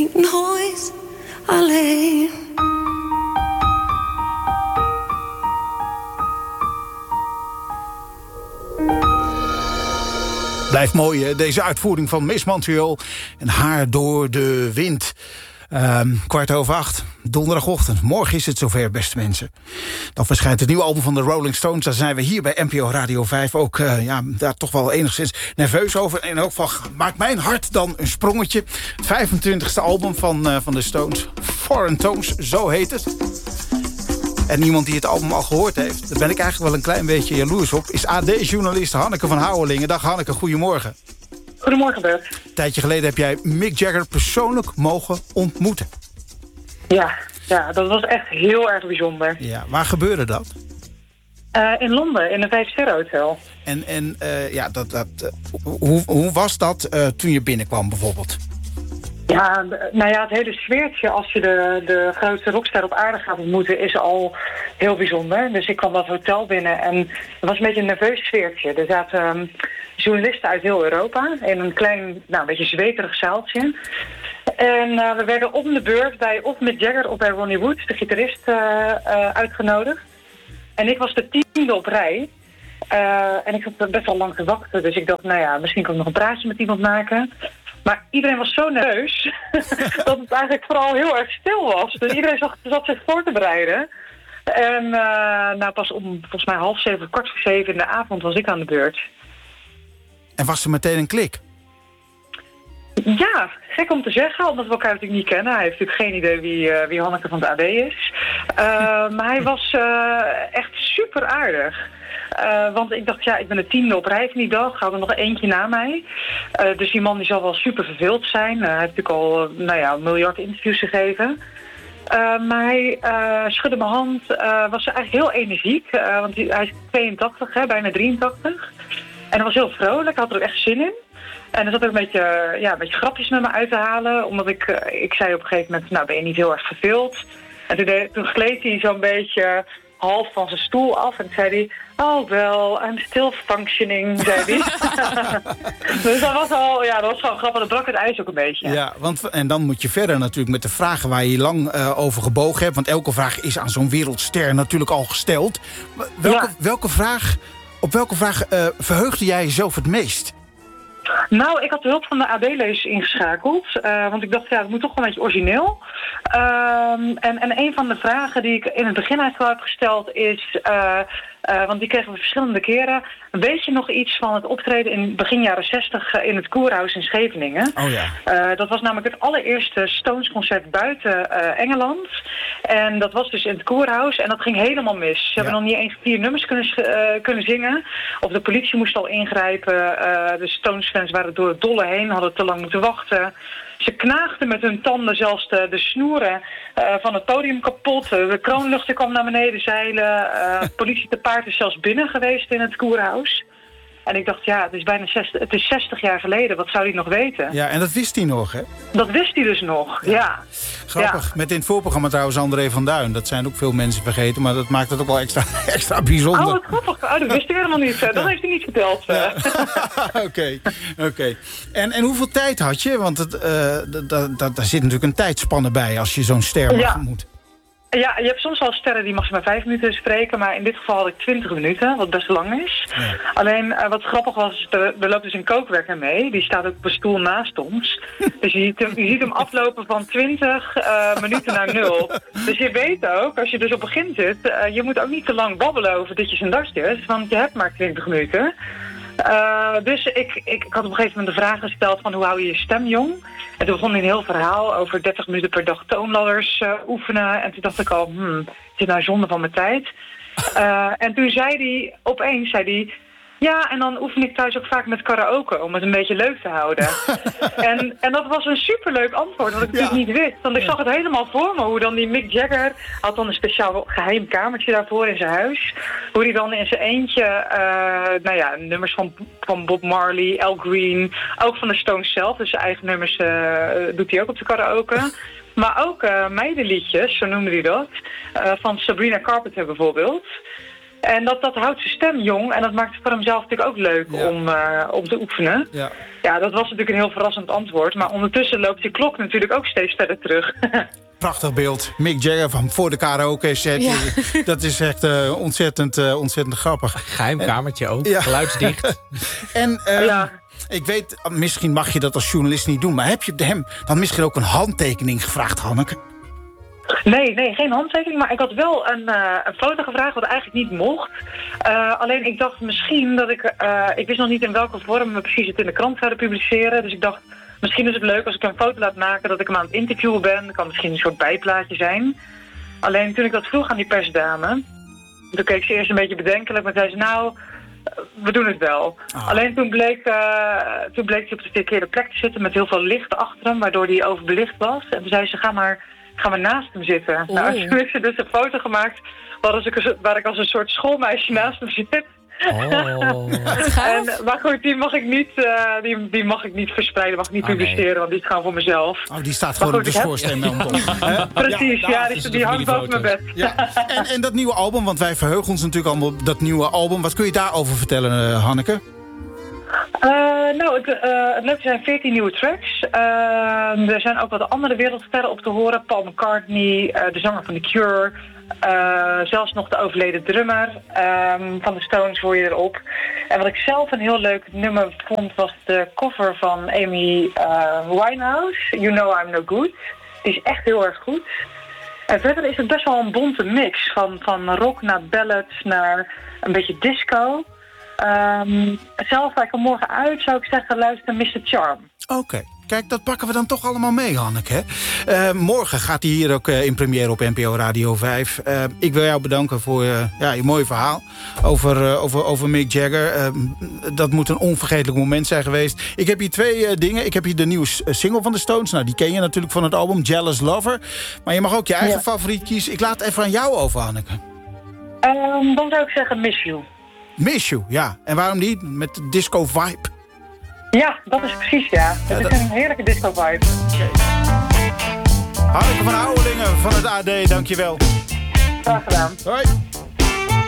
nooit alleen. Blijft mooi, hè? Deze uitvoering van Miss Montreal en Haar door de wind. 7:15, donderdagochtend. Morgen is het zover, beste mensen. Dan verschijnt het nieuwe album van de Rolling Stones. Daar zijn we hier bij NPO Radio 5 ook daar toch wel enigszins nerveus over. En ook van, maakt mijn hart dan een sprongetje. Het 25e album van de Stones. Foreign Tones, zo heet het. En iemand die het album al gehoord heeft, daar ben ik eigenlijk wel een klein beetje jaloers op, is AD-journalist Hanneke van Houwelingen. Dag Hanneke, goedemorgen. Goedemorgen Bert. Een tijdje geleden heb jij Mick Jagger persoonlijk mogen ontmoeten. Ja, dat was echt heel erg bijzonder. Ja, waar gebeurde dat? In Londen, in een 5-sterren hotel. En hoe was dat toen je binnenkwam bijvoorbeeld? Ja, het hele sfeertje als je de grootste rockster op aarde gaat ontmoeten is al heel bijzonder. Dus ik kwam dat hotel binnen en het was een beetje een nerveus sfeertje. Er zaten journalisten uit heel Europa in een klein, een beetje zweterig zaaltje. En we werden om de beurt bij of Mick Jagger of bij Ronnie Wood, de gitarist, uitgenodigd. En ik was de 10e op rij. En ik zat best wel lang te wachten. Dus ik dacht, misschien kan ik nog een praatje met iemand maken. Maar iedereen was zo nerveus dat het eigenlijk vooral heel erg stil was. Dus iedereen zat zich voor te bereiden. En pas om volgens mij 6:30, 6:45 in de avond was ik aan de beurt. En was er meteen een klik? Ja, gek om te zeggen, omdat we elkaar natuurlijk niet kennen. Hij heeft natuurlijk geen idee wie Hanneke van het AD is. Maar hij was echt super aardig. Want ik dacht, ik ben de 10e op rij van die dag. Had er nog eentje na mij. Dus die man die zal wel super verveeld zijn. Hij heeft natuurlijk al een miljard interviews gegeven. Maar hij schudde mijn hand. Was eigenlijk heel energiek. Want hij is 82, bijna 83. En hij was heel vrolijk. Hij had er ook echt zin in. En er zat ook een beetje grapjes met me uit te halen. Omdat ik zei op een gegeven moment, ben je niet heel erg verveeld? En toen gleed hij zo'n beetje half van zijn stoel af. En toen zei hij, oh well, I'm still functioning, zei hij. Dus dat was al grappig. Dat brak het ijs ook een beetje. Ja, en dan moet je verder natuurlijk met de vragen waar je lang over gebogen hebt. Want elke vraag is aan zo'n wereldster natuurlijk al gesteld. Op welke vraag verheugde jij jezelf het meest? Nou, ik had de hulp van de AD-lezers ingeschakeld. Want ik dacht, het moet toch wel een beetje origineel. En een van de vragen die ik in het begin eigenlijk heb gesteld is... want die kregen we verschillende keren. Weet je nog iets van het optreden in begin jaren 60 in het Koerhuis in Scheveningen? Oh ja. Dat was namelijk het allereerste Stones-concert buiten Engeland. En dat was dus in het Koerhuis. En dat ging helemaal mis. Ze hebben nog niet eens 4 nummers kunnen zingen. Of de politie moest al ingrijpen. De Stones-fans waren door het dolle heen, hadden te lang moeten wachten. Ze knaagden met hun tanden zelfs de snoeren van het podium kapot. De kroonluchter kwam naar beneden zeilen. Politie te paard is zelfs binnen geweest in het Koerhuis. En ik dacht, het is 60 jaar geleden. Wat zou hij nog weten? Ja, en dat wist hij nog, hè? Dat wist hij dus nog, ja. Grappig. Ja. Met in het voorprogramma trouwens André van Duin. Dat zijn ook veel mensen vergeten, maar dat maakt het ook wel extra bijzonder. Oh, wat grappig. Dat wist ik helemaal niet. Dat heeft hij niet verteld. Ja. Oké. En hoeveel tijd had je? Want daar zit natuurlijk een tijdspanne bij als je zo'n ster mag ontmoeten. Ja, je hebt soms wel sterren die maximaal 5 minuten spreken, maar in dit geval had ik 20 minuten, wat best lang is. Ja. Alleen, wat grappig was, er loopt dus een kookwerker mee, die staat ook op een stoel naast ons. Dus je ziet hem aflopen van 20 minuten naar 0. Dus je weet ook, als je dus op begin zit, je moet ook niet te lang babbelen over dit je zijn darst is, want je hebt maar 20 minuten. Dus ik had op een gegeven moment de vraag gesteld van hoe hou je je stem jong? En toen begon hij een heel verhaal over 30 minuten per dag toonladders oefenen. En toen dacht ik al, is dit nou zonde van mijn tijd? En toen zei hij opeens, ja, en dan oefen ik thuis ook vaak met karaoke om het een beetje leuk te houden. en dat was een superleuk antwoord, wat ik natuurlijk niet wist. Want ik zag het helemaal voor me, hoe dan die Mick Jagger had dan een speciaal geheim kamertje daarvoor in zijn huis. Hoe hij dan in zijn eentje, nummers van Bob Marley, Al Green, ook van de Stones zelf. Dus zijn eigen nummers doet hij ook op de karaoke. Maar ook meidenliedjes, zo noemde hij dat, van Sabrina Carpenter bijvoorbeeld. En dat houdt zijn stem jong en dat maakt het voor hemzelf natuurlijk ook leuk om te oefenen. Ja. Ja, dat was natuurlijk een heel verrassend antwoord. Maar ondertussen loopt die klok natuurlijk ook steeds verder terug. Prachtig beeld. Mick Jagger van voor de karaoke set. Ja. Dat is echt ontzettend grappig. Geheim kamertje ook, geluidsdicht. En ik weet, misschien mag je dat als journalist niet doen... maar heb je hem dan misschien ook een handtekening gevraagd, Hanneke? Nee, geen handtekening. Maar ik had wel een foto gevraagd wat eigenlijk niet mocht. Alleen ik dacht misschien dat ik wist nog niet in welke vorm we precies het in de krant zouden publiceren. Dus ik dacht, misschien is het leuk als ik een foto laat maken dat ik hem aan het interviewen ben. Dat kan misschien een soort bijplaatje zijn. Alleen toen ik dat vroeg aan die persdame... toen keek ze eerst een beetje bedenkelijk, maar zei ze... nou, we doen het wel. Alleen toen bleek hij op de verkeerde plek te zitten... met heel veel licht achter hem, waardoor hij overbelicht was. En toen zei ze, ga maar naast hem zitten. Nou, toen heeft ze dus een foto gemaakt... waar ik als een soort schoolmeisje naast hem zit. Maar goed, die mag ik niet verspreiden, mag ik niet publiceren, want die is gewoon voor mezelf. Die staat gewoon op de schoorsteen. Precies, die hangt boven mijn bed. Ja. En dat nieuwe album, want wij verheugen ons natuurlijk allemaal op dat nieuwe album. Wat kun je daarover vertellen, Hanneke? Het leuke zijn 14 nieuwe tracks. Er zijn ook wat andere wereldsterren op te horen. Paul McCartney, de zanger van The Cure... zelfs nog de overleden drummer van de Stones hoor je erop. En wat ik zelf een heel leuk nummer vond... was de cover van Amy Winehouse. You Know I'm No Good. Die is echt heel erg goed. En verder is het best wel een bonte mix. Van rock naar ballads naar een beetje disco. Zelf ga ik er morgen uit, zou ik zeggen, luister Mr. Charm. Oké. Kijk, dat pakken we dan toch allemaal mee, Hanneke. Morgen gaat hij hier ook in première op NPO Radio 5. Ik wil jou bedanken voor je mooie verhaal over Mick Jagger. Dat moet een onvergetelijk moment zijn geweest. Ik heb hier 2 dingen. Ik heb hier de nieuwe single van de Stones. Nou, die ken je natuurlijk van het album Jealous Lover. Maar je mag ook je eigen favoriet kiezen. Ik laat het even aan jou over, Hanneke. Dan zou ik zeggen Miss You. Miss You, ja. En waarom niet? Met de disco vibe. Ja, dat is precies, Het is een heerlijke disco-vibe. Hanneke van Houwelingen van het AD, dankjewel. Graag gedaan. Hoi.